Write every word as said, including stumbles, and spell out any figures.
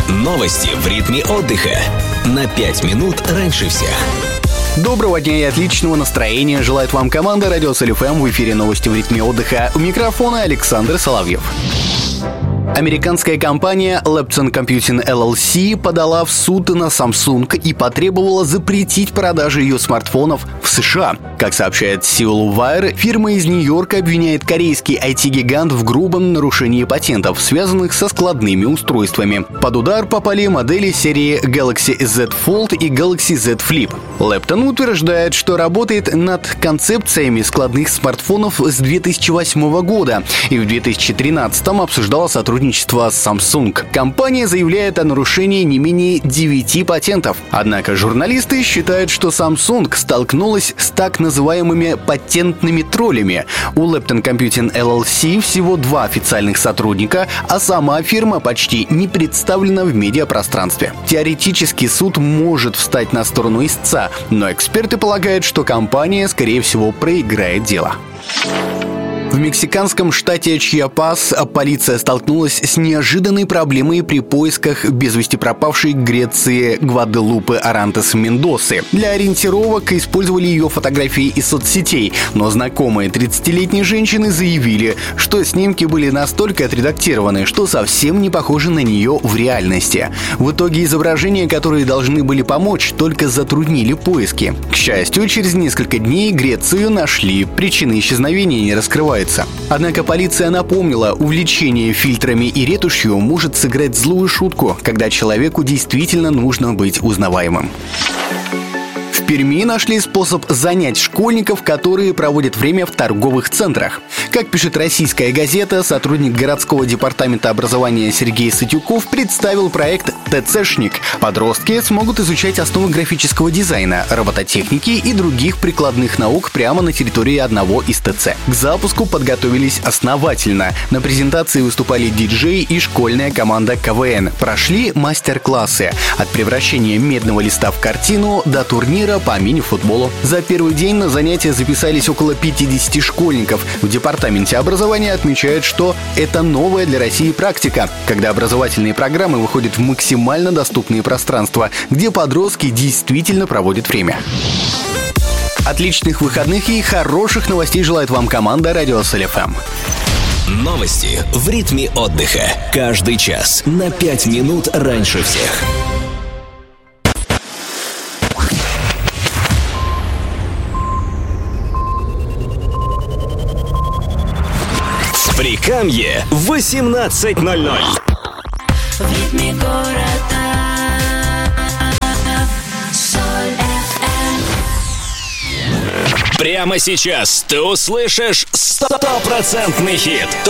Новости в ритме отдыха. На пять минут раньше всех. Доброго дня и отличного настроения желает вам команда Радио Соль.ФМ. В эфире новости в ритме отдыха. У микрофона Александр Соловьев. Американская компания Lepton Computing эл эл си подала в суд на Samsung и потребовала запретить продажу ее смартфонов в США. Как сообщает Seoul Wire, фирма из Нью-Йорка обвиняет корейский ай ти-гигант в грубом нарушении патентов, связанных со складными устройствами. Под удар попали модели серии Galaxy Z Fold и Galaxy Z Flip. Lepton утверждает, что работает над концепциями складных смартфонов с две тысячи восьмого года и в две тысячи тринадцатом обсуждала сотрудничество с Samsung. Компания заявляет о нарушении не менее девяти патентов. Однако журналисты считают, что Samsung столкнулась с так называемыми патентными троллями. У Lepton Computing эл эл си всего два официальных сотрудника, а сама фирма почти не представлена в медиапространстве. Теоретически суд может встать на сторону истца, но эксперты полагают, что компания, скорее всего, проиграет дело. В мексиканском штате Чьяпас полиция столкнулась с неожиданной проблемой при поисках без вести пропавшей Греции Гваделупы Арантес Мендосы. Для ориентировок использовали ее фотографии из соцсетей, но знакомые тридцатилетней женщины заявили, что снимки были настолько отредактированы, что совсем не похожи на нее в реальности. В итоге изображения, которые должны были помочь, только затруднили поиски. К счастью, через несколько дней Грецию нашли. Причины исчезновения не раскрываются. Однако полиция напомнила, увлечение фильтрами и ретушью может сыграть злую шутку, когда человеку действительно нужно быть узнаваемым. В Перми нашли способ занять школьников, которые проводят время в торговых центрах. Как пишет российская газета, сотрудник городского департамента образования Сергей Сатюков представил проект «ТЦшник». Подростки смогут изучать основы графического дизайна, робототехники и других прикладных наук прямо на территории одного из ТЦ. К запуску подготовились основательно. На презентации выступали диджей и школьная команда ка вэ эн. Прошли мастер-классы. От превращения медного листа в картину до турнира по мини-футболу. За первый день на занятия записались около пятидесяти школьников. В департаменте образования отмечают, что это новая для России практика, когда образовательные программы выходят в максимально доступные пространства, где подростки действительно проводят время. Отличных выходных и хороших новостей желает вам команда Радио Соль.ФМ. Новости в ритме отдыха. Каждый час на пять минут раньше всех. Прикамье, восемнадцать ноль ноль. В ритме города Соль.ФМ. Прямо сейчас ты услышишь стопроцентный хит.